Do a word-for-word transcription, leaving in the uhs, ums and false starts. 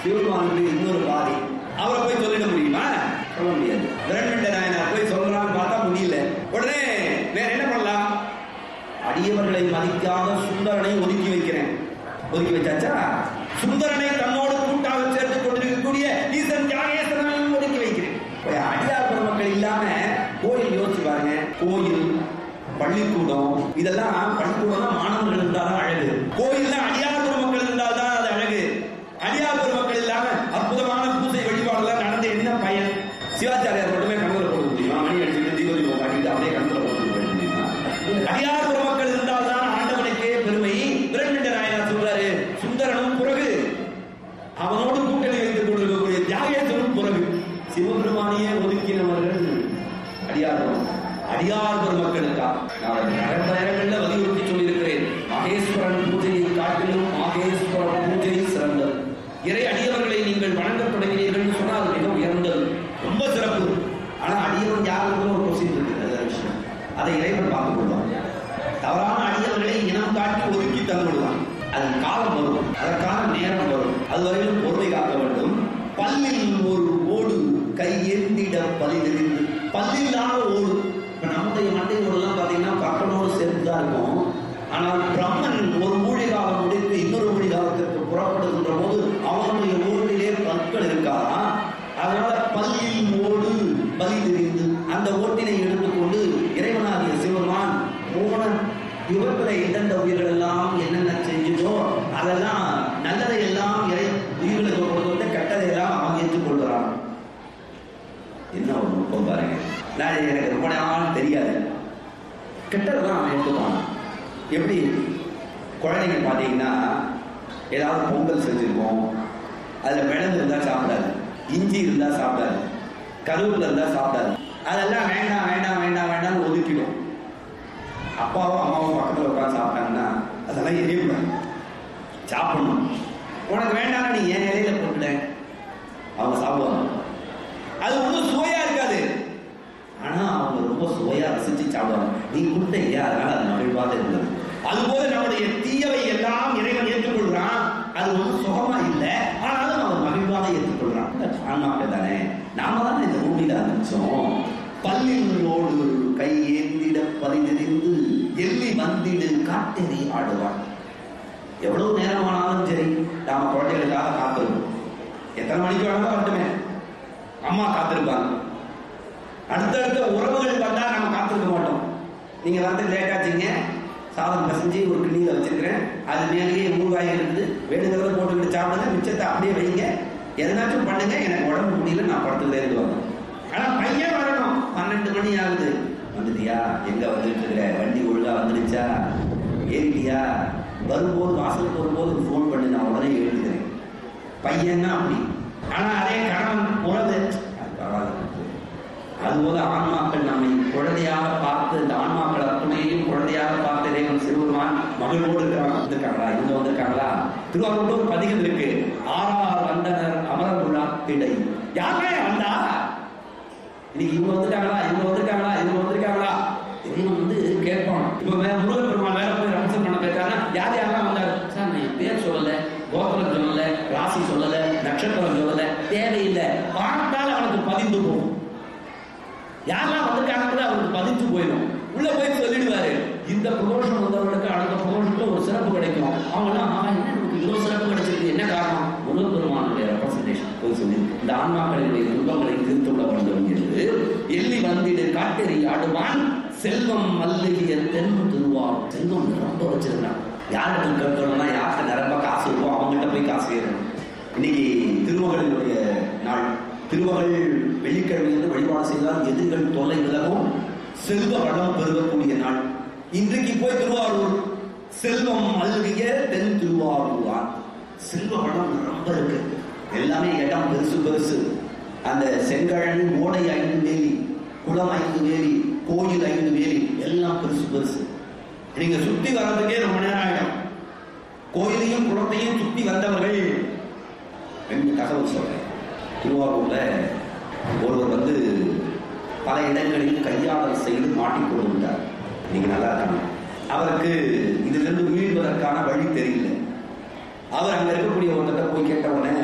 சிவபெருமானுக்கு இன்னொரு பாதி. அவரை போய் சொல்லிட முடியுமா? சொல்ல முடியாது. விரண்மிண்ட நாயனார் போய் சொல்றான்னு பார்த்தா முடியல. உடனே வேற என்ன பண்ணலாம்? அடியவர்களை மதிக்காத சுந்தரனை ஒதுக்கி வைக்கிறேன். ஒதுக்கி வச்சாச்சா? சுந்தரனை தன்னோடு கூட்டாக சேர்த்துக் கொண்டிருக்கக்கூடிய ஈசன் தியாகேஸ்வரனையும் ஒதுக்கி வைக்கிறேன். அடியார் பெருமக்கள் இல்லாம கோயில் யோசிச்சு பாருங்க. கோயில், பள்ளிக்கூடம், இதெல்லாம் பள்ளிக்கூடம் மாணவர்கள் இருந்தால்தான் அழகு. கோயில் அடியார் பெருமக்கள் இருந்தால்தான் அது அழகு. அடியார் பெருமக்கள் இல்லாம அற்புதமான பூஜை வழிபாடுலாம் நடந்து என்ன பயன்? சிவாச்சாரியார் மட்டுமே கண்ணுல போட முடியுமா? மணி அடிச்சுட்டு தீபதி காட்டிட்டு அப்படியே கண்ணுல போட முடியுமா? அடியார் பெருமக்கள் இருந்தால்தான் ஆண்டவனுக்கே பெருமை. விரண்மிண்ட நாயனார் சொல்றாரு, சுந்தரனும் பிறகு அவனோடு கூட்டணி வைத்துக் கொண்டிருக்கக்கூடிய தியாகேஸ்வரனும் பிறகு. சிவபெருமானியே ஒதுக்கினவர்கள் அடியார் பெருமக்கள். அடியார் பெருமக்களுக்கா நான் நிறைய இடங்கள்ல வலியுறுத்தி சொல்லியிருக்கிறேன். மகேஸ்வரன் பூஜையை காட்டிலும் மகேஸ்வர பூஜை சிறந்தது. இறை அடியவர்களை நீங்கள் வணங்க தொடங்கினீர்கள் சொன்னால் மிக உயர்ந்தது, ரொம்ப சிறப்பு. ஆனா அடியவன் யாருக்கு ஒரு கொஸ்டின் இருக்கு, விஷயம் அதை இறைவன் பார்த்துக் கொள்வான். தவறான அடியவர்களை இனம் காட்டி ஒதுக்கி தந்து விடுவான். அது காலம் வரும், அதற்கான நேரம் வரும். அதுவரையிலும் பொறுமை காக்க வேண்டும். பல்லில் ஒரு ஓடு கையேந்திட பலிதெறிந்து. பல்லில்லாத ஓடு. இப்ப நம்முடைய மண்டை ஓடுலாம் பாத்தீங்கன்னா கட்டனோடு சேர்ந்துதான் இருக்கும். ஆனால் பிரம்மன் ஒரு ஊழி காலம் முடித்து இன்னொரு ஊழி காலத்திற்கு புறப்படுகின்ற போது அவனுடைய ஓடிலே பற்கள் இருக்காதா? அதனால பல்லில் ஓடு பலி தெரிந்து அந்த ஓட்டினை எடுத்துக்கொண்டு இறைவனாகிய சிவபெருமான் போன யுகத்துல எந்தெந்த உயிர்கள் எல்லாம் என்னென்ன செஞ்சதோ அதெல்லாம் நல்லதை எல்லாம் இறை உயிர்களுக்கு கொடுத்து கெட்டதை எல்லாம் அவன் ஏற்றுக் கொள்கிறான். என்ன ஒரு நுட்பம் பாருங்க. நான் எனக்கு ரொம்ப நாள் தெரியாது. கெட்டதான் அவன் எடுத்துப்பான். எப்படி? குழந்தைங்க பார்த்தீங்கன்னா ஏதாவது பொங்கல் செஞ்சிருக்கோம், அதில் மிளகு இருந்தால் சாப்பிடாது, இஞ்சி இருந்தால் சாப்பிடாது, கருவேப்பிலை இருந்தால் சாப்பிடாது. அதெல்லாம் வேண்டாம் வேண்டாம் வேண்டாம் வேண்டாம்னு ஒதுக்கிடும். அப்பாவும் அம்மாவும் பக்கத்தில் உட்காந்து சாப்பிட்டாங்கன்னா அதெல்லாம் எரியக்கூடாது, சாப்பிடணும். உனக்கு வேண்டாம் நீ என் இலையில போட்டுட, அவங்க சாப்பிடுவாங்க. அது ஒன்றும் சுவையா இருக்காது, ஆனா அவங்க ரொம்ப சுவையா ரசிச்சு சாப்பிடுவாங்க. நீ கொடுத்த இல்லையா, அதனால அது மகிழ்வாக இருந்தது. அதுபோல நம்முடைய தீயவை எல்லாம் இறைவன் ஏற்றுக்கொள்றான். அது ஒன்றும் சுகமா இல்லை, ஆனாலும் அவன் மகிழ்வாக ஏற்றுக்கொள்றான். ஆன்மாக்கள் தானே, நாம தானே இந்த பூமியில அனுப்பிச்சோம். பல்லினோடு கை ஏந்திட பறிந்தெறிந்து எள்ளி வந்திடு காட்டெறி ஆடுவான். எவ்வளவு நேரமானாலும் சரி நாம குழந்தைகளுக்காக காத்திருப்போம். எத்தனை மணிக்கு வேணாலும் வரட்டுமே, அம்மா காத்திருப்பாங்க. அடுத்தடுத்த உறவுகள் வந்தா நம்ம காத்திருக்க மாட்டோம். நீங்க வந்து லேட்டாச்சிங்க, சாதம் பசஞ்சு ஒரு கிண்ணியில வச்சிருக்கிறேன், அது மேலேயே ஊறுகாய் இருக்குது, வேணுங்கிறத போட்டுக்கிட்டு சாப்பிடுங்க, மிச்சத்தை அப்படியே வைங்க, எதனாச்சும் பண்ணுங்க, எனக்கு உடம்பு முடியல, நான் படுத்துக்கிட்டே இருந்துவாங்க. ஆனா பையன் வரணும். பன்னெண்டு மணி ஆகுது, வந்துட்டியா, எங்க வந்துட்டு இருக்கிற, வண்டி ஒழுங்கா வந்துடுச்சா, ஏறிட்டியா, வரும்போது வாசலுக்கு வரும்போது போன் பண்ணி நான் உடனே எழுதுகிறேன். பையன்னா அப்படி. ஆனா அதே கணவன் உறவு பரவாயில்ல. அதுபோல ஆன்மாக்கள் நம்மை குழந்தையாக பார்த்து, இந்த ஆன்மாக்கள் அத்துணையையும் குழந்தையாக பார்த்து இறைவன் சிவபெருமான் மகிழ்வோடு இருக்கிறான். வந்திருக்காங்களா, இங்க வந்திருக்காங்களா? திருவாரூர் ஒரு பதிகம் இருக்கு. ஆறார் வந்தனர் அமரமுழா திடை. யாருமே வந்தா இன்னைக்கு இவங்க வந்துட்டாங்களா, இவங்க வந்திருக்காங்களா, இவங்க வந்திருக்காங்களா? இறைவன் வந்து கேட்பான். இப்ப முருகன் பெருமான் வேற போய் ரம்சம் பண்ண போயிருக்காங்க. யார் யாரெல்லாம் வந்தாரு சார்? நான் பேர் சொல்லல, கோபுரம் சொல்லல, ராசி சொல்லல, நட்சத்திரம் சொல்லல, தேவையில்லை. பார்த்தால் அவனுக்கு பதிந்து போகும். யாரெல்லாம் வந்திருக்காங்க அவருக்கு பதிஞ்சு போயிடும். உள்ள போய் சொல்லிடுவாரு. இந்த ப்ரமோஷன் வந்தவர்களுக்கு அடுத்த ப்ரமோஷனுக்கு ஒரு சிறப்பு கிடைக்கும். அவங்களாம் என்ன நமக்கு இவ்வளவு சிறப்பு கிடைச்சிருக்கு, என்ன காரணம்? முருகன் பெருமானுடைய ரெப்ரசன்டேஷன் போய் சொல்லி இந்த ஆன்மாக்களினுடைய துன்பங்களை தீர்த்துள்ள வேண்டும் என்று எள்ளி வந்திடு காட்டெறி ஆடுவான் செல்வம் மல்லிகிய தென் திருவாரூர். செல்வம் ரொம்ப வச்சிருக்கான். யாருக்கு கேட்கணும்னா யாருக்கு நிரம்ப காசு இருக்கும் அவங்ககிட்ட போய் காசு கேட்கணும். இன்னைக்கு திருமகளினுடைய நாள். திருமகள் வெள்ளிக்கிழமை வழிபாடு செய்தால் எதிர்கள் தொல்லை விலகும், செல்வ வளம் பெருகக்கூடிய நாள். இன்றைக்கு போய் திருவாரூர் செல்வம் மல்கிய தென் திருவாரூர். செல்வ வளம் ரொம்ப இருக்கு, எல்லாமே இடம் பெருசு பெருசு. அந்த செங்கழனி ஓடை ஐந்து வேலி, குளம் ஐந்து வேலி, கோயில் ஐந்து வேலி, எல்லாம் பெருசு பெருசு. நீங்க சுத்தி வர்றதுக்கே ரொம்ப நேரம் ஆயிடும். கோயிலையும் குளத்தையும் சுத்தி வந்தவர்கள் ரெண்டு தகவல் சொல்றேன். திருவாரூர்ல ஒருவர் வந்து பல இடங்களில் கையாளர் செய்து மாட்டிக்கொண்டு விட்டார். நீங்க நல்லா இருக்காங்க. அவருக்கு இதிலிருந்து மீள்வதற்கான வழி தெரியல. அவர் அங்க இருக்கக்கூடிய ஒருத்தர் போய் கேட்ட உடனே